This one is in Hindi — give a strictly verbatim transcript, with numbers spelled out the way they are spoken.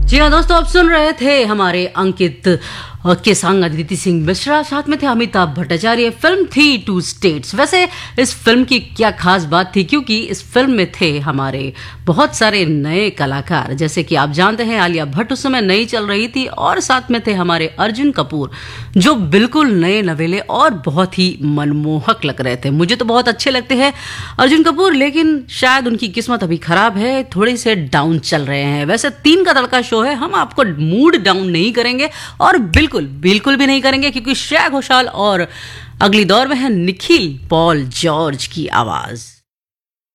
जी हाँ दोस्तों, आप सुन रहे थे हमारे अंकित के संग अदिति सिंह मिश्रा, साथ में थे अमिताभ भट्टाचार्य। फिल्म थी टू स्टेट्स। वैसे इस फिल्म की क्या खास बात थी, क्योंकि इस फिल्म में थे हमारे बहुत सारे नए कलाकार। जैसे कि आप जानते हैं आलिया भट्ट उस समय नई चल रही थी, और साथ में थे हमारे अर्जुन कपूर, जो बिल्कुल नए नवेले और बहुत ही मनमोहक लग रहे थे। मुझे तो बहुत अच्छे लगते हैं अर्जुन कपूर, लेकिन शायद उनकी किस्मत अभी खराब है, थोड़े से डाउन चल रहे हैं। वैसे तीन का तड़का शो है, हम आपको मूड डाउन नहीं करेंगे, और बिल्कुल बिल्कुल भी नहीं करेंगे, क्योंकि श्रेया घोषाल और अगली दौर में है निखिल पॉल जॉर्ज की आवाज।